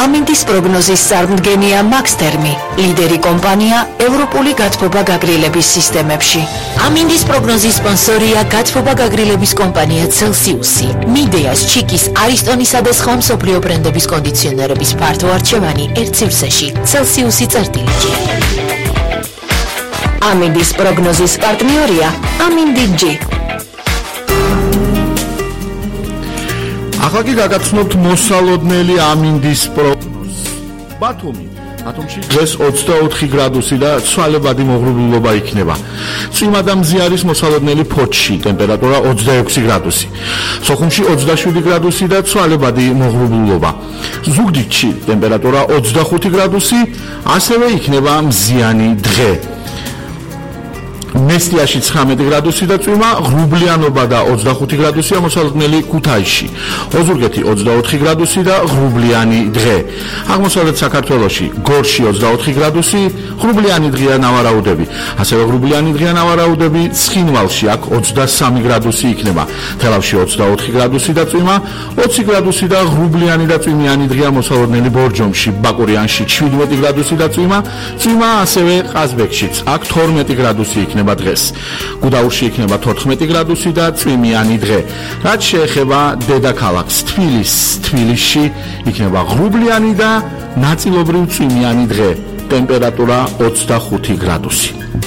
ამინდის პროგნოზის წარმდგენია მაქსთერმი, ლიდერი კომპანია ევროპული გათბობა გაგრილების სისტემებში. ამინდის პროგნოზის სპონსორია გათბობა გაგრილების კომპანია Celsius-ი. მიდეას, ჩიკის, არისტონისა და სხვა მსოფლიო ბრენდების კონდიციონერების ფართო არჩევანი ერთ სივრცეში. Celsius-ი წერტილით. ამინდის პროგნოზის პარტნიორია ამინდი-G. ახლა კი გაგაცნობთ მოსალოდნელი ამინდის პროგნოზს. ბათუმში დღეს 24 გრადუსი და ცვალებადი მოღრუბლულობა იქნება. წვიმა და მზიარის მოსალოდნელი ფოთში ტემპერატურა 26 გრადუსი. სოხუმში 27 გრადუსი და ცვალებადი მოღრუბლულობა. ზუგდიდში ტემპერატურა 25 გრადუსი, ასევე იქნება მზიანი დღე. მესტიაში 19 გრადუსი და წვიმა, ღრუბლიანობა და 25 გრადუსია მოსალოდნელი ქუთაისში. ოზურგეთი 24 გრადუსი და ღრუბლიანი დღე. აღმოსავლეთ საქართველოში გორში 24 გრადუსი, ღრუბლიანი დღეა ნავარაუდები. ასევე ღრუბლიანი დღეა ნავარაუდები ცხინვალში, აქ 23 გრადუსი იქნება. თელავში 24 გრადუსი და წვიმა, 20 გრადუსი და ღრუბლიანი და წვიმიანი დღეა მოსალოდნელი ბორჯომში, ბაკურიანში 17 გრადუსი და წვიმა, ასევე ყაზბეგშიც, აქ 12 გრადუსი იქნება დღეს. გუდაურში იქნება 14 გრადუსი და წვიმიანი დღე. რაც შეეხება დედაქალაქს თბილისში იქნება ღრუბლიანი და ნაწილობრივ წვიმიანი დღე. ტემპერატურა 25 გრადუსი.